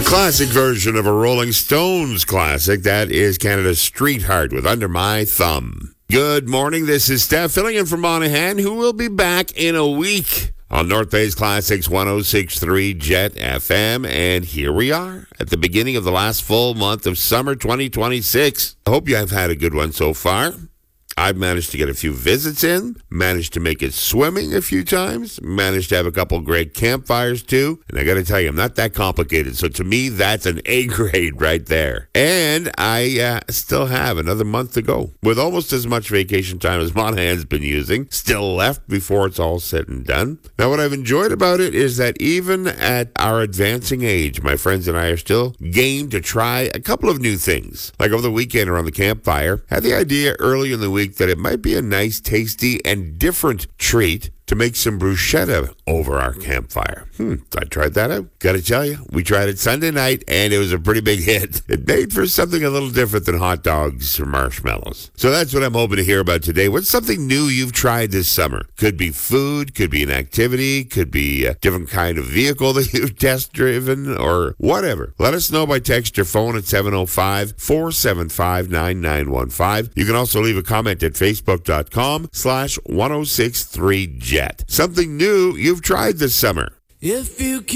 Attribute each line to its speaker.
Speaker 1: Classic version of a Rolling Stones classic. That is Canada's Streetheart with Under My Thumb. Good morning. This is Steph filling in for Monahan, who will be back in a week on North Bay's Classics 106.3 Jet FM. And here we are at the beginning of the last full month of summer 2026. I hope you have had a good one so far. I've managed to get a few visits in, managed to make it swimming a few times, managed to have a couple great campfires too. And I got to tell you, I'm not that complicated. So to me, that's an A grade right there. And I still have another month to go with almost as much vacation time as Monahan's been using still left before it's all said and done. Now, what I've enjoyed about it is that even at our advancing age, my friends and I are still game to try a couple of new things. Like over the weekend around the campfire, had the idea early in the week that it might be a nice, tasty, and different treat to make some bruschetta over our campfire. I tried that out. Gotta tell you, we tried it Sunday night, and it was a pretty big hit. It made for something a little different than hot dogs or marshmallows. So that's what I'm hoping to hear about today. What's something new you've tried this summer? Could be food, could be an activity, could be a different kind of vehicle that you've test-driven, or whatever. Let us know by text or phone at 705-475-9915. You can also leave a comment at facebook.com/1063jet. Something new you've tried this summer.
Speaker 2: If you